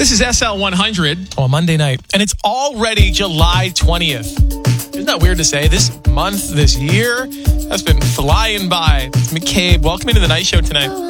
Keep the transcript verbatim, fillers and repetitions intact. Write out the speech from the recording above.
This is S L one hundred. On Monday night. And it's already July twentieth. Isn't that weird to say? This month, this year, has been flying by. It's McCabe. Welcome into the night show tonight.